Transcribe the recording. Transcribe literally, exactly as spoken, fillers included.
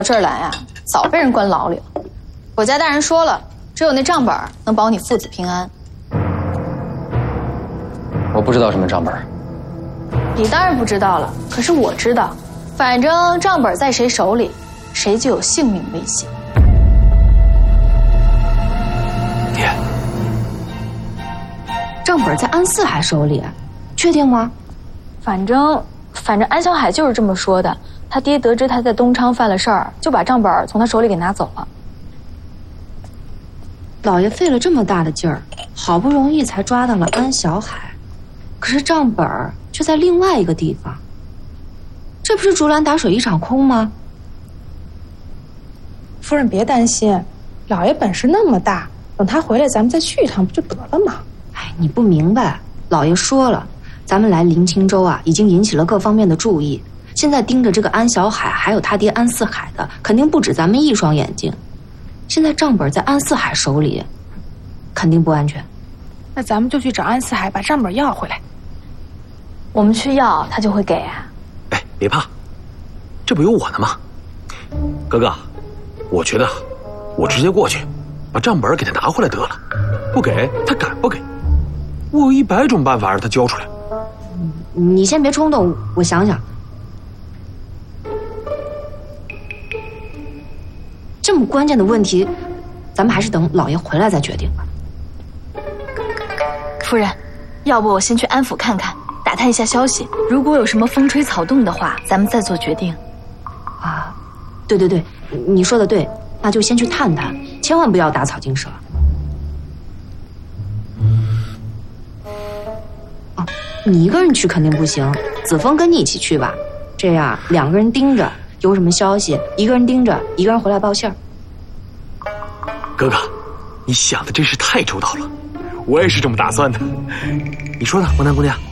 这儿来呀、啊，早被人关牢里了。国家大人说了，只有那账本能保你父子平安。 我不知道什么账本。 你当然不知道了，可是我知道。反正账本在谁手里，谁就有性命危险。 爹， 账本在安四海手里，确定吗？ 反正，反正安小海就是这么说的。他爹得知他在东昌犯了事儿，就把账本从他手里给拿走了。 老爷费了这么大的劲儿，好不容易才抓到了安小海，可是账本却在另外一个地方，这不是竹篮打水一场空吗？ 夫人别担心，老爷本事那么大，等他回来咱们再去一趟不就得了吗？ 哎，你不明白，老爷说了，咱们来临清州啊，已经引起了各方面的注意。现在盯着这个安小海还有他爹安四海的，肯定不止咱们一双眼睛。现在账本在安四海手里，肯定不安全。 那咱们就去找安四海把账本要回来。 我们去要，他就会给啊。 哎，别怕，这不有我呢吗？哥哥，我觉得我直接过去把账本给他拿回来得了。不给他敢不给？我有一百种办法让他交出来。 你先别冲动，我想想。这么关键的问题，咱们还是等老爷回来再决定吧。 夫人，要不我先去安抚看看，打探一下消息。如果有什么风吹草动的话，咱们再做决定。 啊，对对对，你说的对，那就先去探探，千万不要打草惊蛇。啊，你一个人去肯定不行，子枫跟你一起去吧，这样两个人盯着。有什么消息，一个人盯着，一个人回来报信儿。 哥哥，你想的真是太周到了，我也是这么打算的。你说呢，蒙南姑娘？